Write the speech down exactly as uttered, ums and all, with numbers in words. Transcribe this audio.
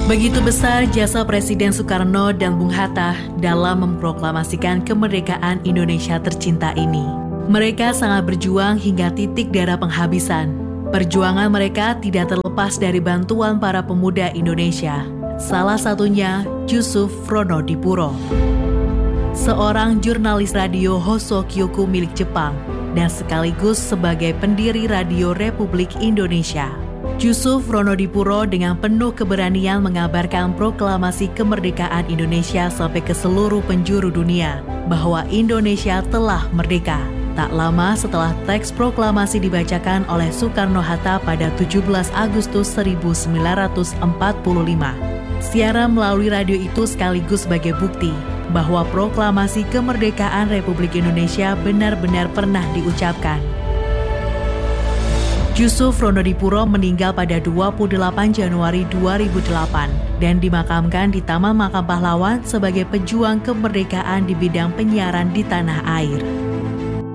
Begitu besar jasa Presiden Soekarno dan Bung Hatta dalam memproklamasikan kemerdekaan Indonesia tercinta ini. Mereka sangat berjuang hingga titik darah penghabisan. Perjuangan mereka tidak terlepas dari bantuan para pemuda Indonesia. Salah satunya Jusuf Ronodipuro, seorang jurnalis radio Hoso Kyoku milik Jepang dan sekaligus sebagai pendiri Radio Republik Indonesia. Jusuf Ronodipuro dengan penuh keberanian mengabarkan proklamasi kemerdekaan Indonesia sampai ke seluruh penjuru dunia bahwa Indonesia telah merdeka. Tak lama setelah teks proklamasi dibacakan oleh Soekarno-Hatta pada tujuh belas Agustus seribu sembilan ratus empat puluh lima. Siaran melalui radio itu sekaligus sebagai bukti bahwa proklamasi kemerdekaan Republik Indonesia benar-benar pernah diucapkan. Jusuf Ronodipuro meninggal pada dua puluh delapan Januari dua ribu delapan dan dimakamkan di Taman Makam Pahlawan sebagai pejuang kemerdekaan di bidang penyiaran di tanah air.